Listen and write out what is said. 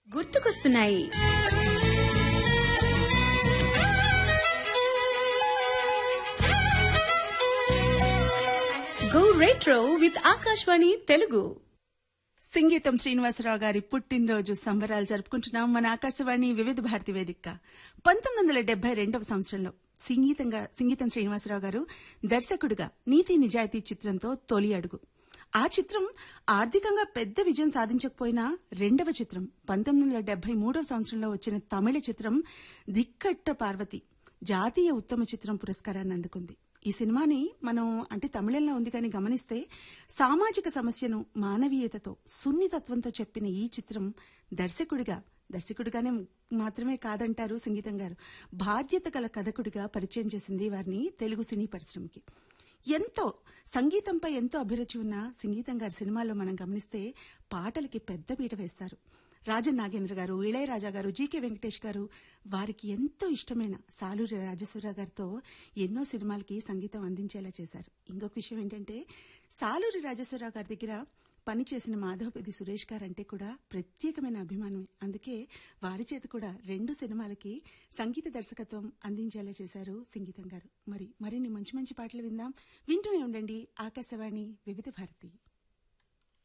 గుర్తుకొస్తున్నాయి. Go retro with Akashvani Telugu. సంగీతం శ్రీనివాసరావు గారి పుట్టినరోజు సంబరాలు జరుపుకుంటున్నాం మన ఆకాశవాణి వివిధ భారతి వేదిక. 1972వ సంవత్సరంలో సంగీతం శ్రీనివాసరావు గారు దర్శకుడిగా నీతి నిజాయితీ చిత్రంతో తొలి అడుగు. ఆ చిత్రం ఆర్థికంగా పెద్ద విజయం సాధించకపోయినా రెండవ చిత్రం 1973వ సంవత్సరంలో వచ్చిన తమిళ చిత్రం ధిక్కట్ట పార్వతి జాతీయ ఉత్తమ చిత్రం పురస్కారాన్ని అందుకుంది. ఈ సినిమాని మనం తమిళంలో ఉంది కానీ గమనిస్తే సామాజిక సమస్యను మానవీయతతో సున్నితత్వంతో చెప్పిన ఈ చిత్రం దర్శకుడిగానే మాత్రమే కాదంటారు సంగీతం గారు, బాధ్యత గల కథకుడిగా పరిచయం చేసింది వారిని తెలుగు సినీ పరిశ్రమకి. సంగీతంపై ఎంతో అభిరుచి ఉన్న సంగీతం గారి సినిమాల్లో మనం గమనిస్తే పాటలకి పెద్ద పీట వేస్తారు. రాజన్ నాగేంద్ర గారు, ఇళయరాజా గారు, జీకే వెంకటేష్ గారు వారికి ఎంతో ఇష్టమైన సాలూరి రాజేశ్వరరావు గారితో ఎన్నో సినిమాలకి సంగీతం అందించేలా చేశారు. ఇంకొక విషయం ఏంటంటే సాలూరి రాజేశ్వరరావు గారి దగ్గర పనిచేసిన మాధవపతి సురేష్ గారు అంటే కూడా ప్రత్యేకమైన అభిమానమే. అందుకే వారి చేత కూడా 2 సినిమాలకి సంగీత దర్శకత్వం అందించేలా చేశారు సంగీతం గారు. మరిన్ని మంచి మంచి పాటలు విందాం. వింటూనే ఉండండి ఆకాశవాణి వివిధ భారతి.